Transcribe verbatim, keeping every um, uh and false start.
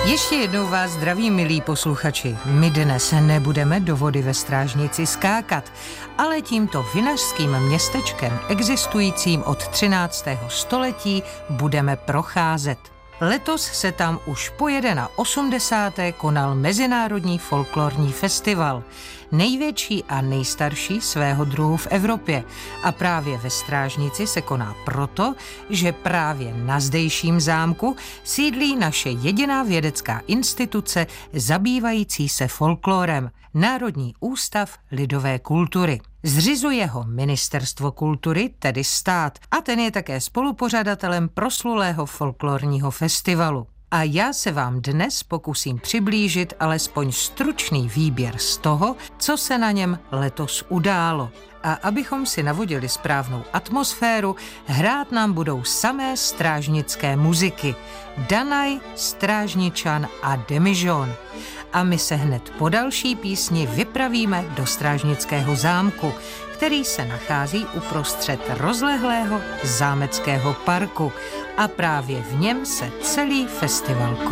Ještě jednou vás zdraví, milí posluchači. My dnes nebudeme do vody ve Strážnici skákat, ale tímto vinařským městečkem, existujícím od třináctého století, budeme procházet. Letos se tam už po osmdesáté konal Mezinárodní folklorní festival, největší a nejstarší svého druhu v Evropě. A právě ve Strážnici se koná proto, že právě na zdejším zámku sídlí naše jediná vědecká instituce zabývající se folklorem, Národní ústav lidové kultury. Zřizuje ho Ministerstvo kultury, tedy stát, a ten je také spolupořadatelem proslulého folklorního festivalu. A já se vám dnes pokusím přiblížit alespoň stručný výběr z toho, co se na něm letos událo. A abychom si navodili správnou atmosféru, hrát nám budou samé strážnické muziky. Danaj, Strážničan a Demižon. A my se hned po další písni vypravíme do Strážnického zámku, který se nachází uprostřed rozlehlého zámeckého parku. A právě v něm se celý festival